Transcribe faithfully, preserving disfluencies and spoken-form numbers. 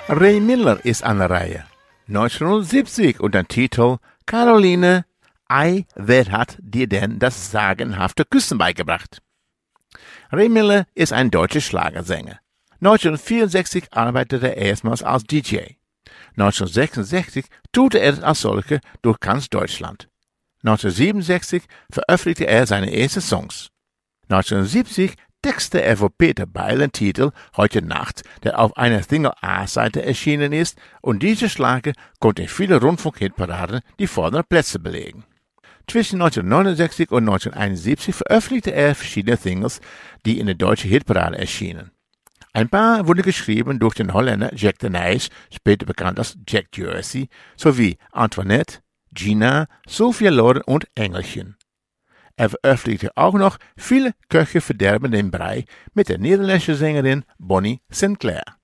Ray Miller ist an der Reihe. neunzehnhundertsiebzig unter dem Titel Caroline, ei, wer hat dir denn das sagenhafte Küssen beigebracht? Ray Miller ist ein deutscher Schlagersänger. neunzehnhundertvierundsechzig arbeitete er erstmals als D J. neunzehnhundertsechsundsechzig tourte er als solcher durch ganz Deutschland. neunzehnhundertsiebenundsechzig veröffentlichte er seine ersten Songs. neunzehnhundertsiebzig textete er für Peter Beil den Titel Heute Nacht, der auf einer Single-A-Seite erschienen ist, und dieser Schlager konnte in viele Rundfunk-Hitparaden die vorderen Plätze belegen. Zwischen neunzehnhundertneunundsechzig und neunzehnhunderteinundsiebzig veröffentlichte er verschiedene Singles, die in der deutschen Hitparade erschienen. Ein paar wurden geschrieben durch den Holländer Jack de Nijs, später bekannt als Jack Jersey, sowie Antoinette, Gina, Sophia Loren und Engelchen. Er veröffentlichte auch noch Viele Köche verderben den Brei mit der niederländischen Sängerin Bonnie Sinclair.